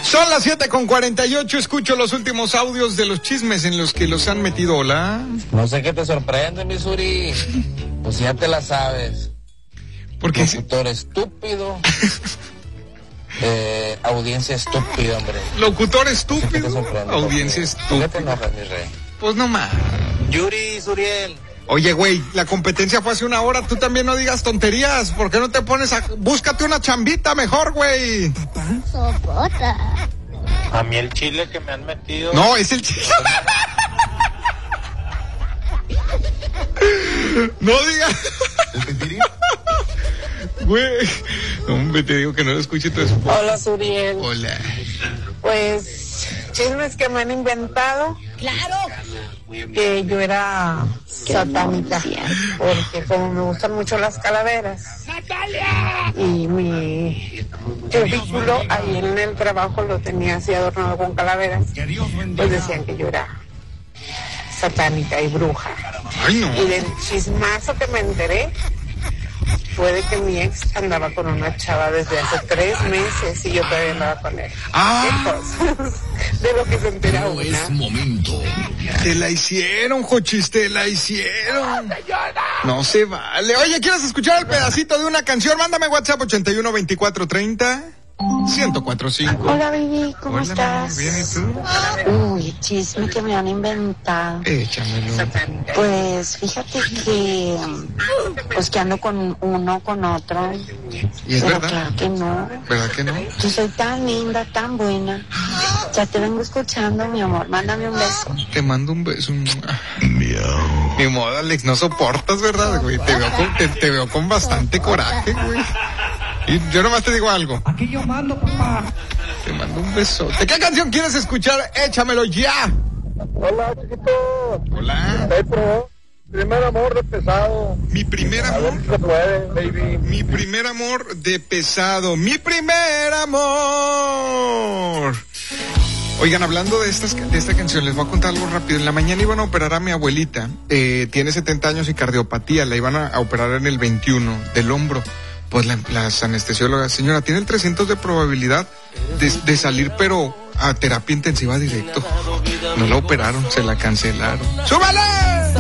Son las 7:48, escucho los últimos audios de los chismes en los que los han metido. Hola. No sé qué te sorprende, Missouri. Pues ya te la sabes. Porque locutor estúpido. Audiencia estúpida, hombre. Locutor estúpido. No sé audiencia estúpida. ¿Qué te enojas, mi rey? Pues no más. Yuri, Suriel. Oye, güey, la competencia fue hace una hora, tú también no digas tonterías, ¿por qué no te pones a... Búscate una chambita mejor, güey? Sopota. A mí el chile que me han metido... No, es el chile. No digas... Güey, hombre, te digo que no lo escuche tu esposa. Hola, Suriel. Hola. Pues, chismes que me han inventado. Claro. Que yo era satánica, porque como me gustan mucho las calaveras y mi currículo ahí en el trabajo lo tenía así adornado con calaveras, pues decían que yo era satánica y bruja. Ay, no. Y del chismazo que me enteré fue de que mi ex andaba con una chava desde hace 3 meses y yo todavía andaba con él. Ah. ¿Qué cosas? De lo que se entera una. Es momento. Te la hicieron, Jochis, te la hicieron. No se vale. Oye, ¿quieres escuchar el pedacito de una canción? Mándame WhatsApp 81 24 30 1045. Hola, baby, ¿cómo Hola, estás? Bien, ¿y tú? Uy, chisme que me han inventado. Échamelo. Pues fíjate que pues que ando con uno, con otro. ¿Y es pero verdad? claro que no. ¿Verdad que no? Yo soy tan linda, tan buena. Ya te vengo escuchando, mi amor. Mándame un beso. Te mando un beso. Ni modo, Alex, no soportas, ¿verdad, güey? Te veo con bastante coraje, güey. Y yo nomás te digo algo. Aquí yo mando, papá. Te mando un beso. ¿De qué canción quieres escuchar? Échamelo ya. Hola, chiquito. Hola. Petro, primer amor de Pesado. Mi primer A ver amor. si se puede, baby. Mi primer amor de Pesado. Mi primer amor. Oigan, hablando de esta canción, les voy a contar algo rápido. En la mañana iban a operar a mi abuelita. Tiene 70 años y cardiopatía. La iban a operar en el 21 del hombro. Pues las anestesiólogas, señora, tiene el 300 de probabilidad de salir, pero a terapia intensiva directo. No la operaron, se la cancelaron. ¡Súbale!